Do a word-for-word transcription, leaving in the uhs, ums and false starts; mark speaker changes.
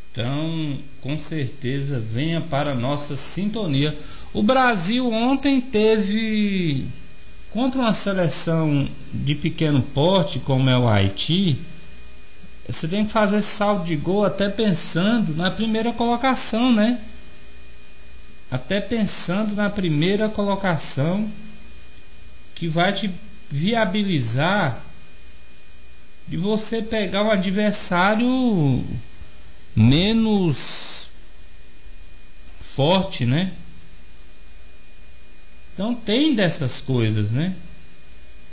Speaker 1: Então, com certeza, venha para a nossa sintonia. O Brasil ontem teve, contra uma seleção de pequeno porte, como é o Haiti, você tem que fazer saldo de gol até pensando na primeira colocação, né? Até pensando na primeira colocação, que vai te viabilizar de você pegar um adversário menos forte, né? Então tem dessas coisas, né?